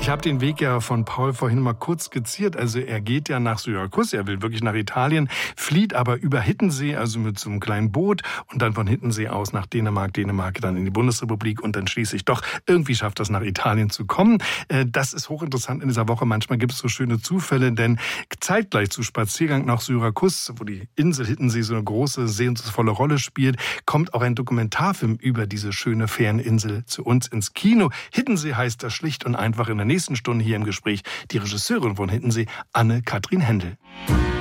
Ich habe den Weg ja von Paul vorhin mal kurz skizziert. Also er geht ja nach Syrakus, er will wirklich nach Italien, flieht aber über Hiddensee, also mit so einem kleinen Boot und dann von Hiddensee aus nach Dänemark dann in die Bundesrepublik und dann schließlich doch irgendwie schafft das nach Italien zu kommen. Das ist hochinteressant in dieser Woche. Manchmal gibt es so schöne Zufälle, denn zeitgleich zu Spaziergang nach Syrakus, wo die Insel Hiddensee so eine große, sehnsvolle Rolle spielt, kommt auch ein Dokumentarfilm über diese schöne Ferieninsel zu uns ins Kino. Hiddensee heißt das schlicht und einfach. In der nächsten Stunde hier im Gespräch die Regisseurin von Hiddensee, Anne-Kathrin Händel.